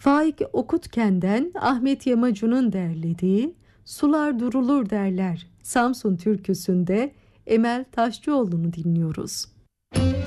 Faik Okutken'den Ahmet Yamacu'nun derlediği Sular Durulur Derler Samsun türküsünde Emel Taşçıoğlu'nu dinliyoruz.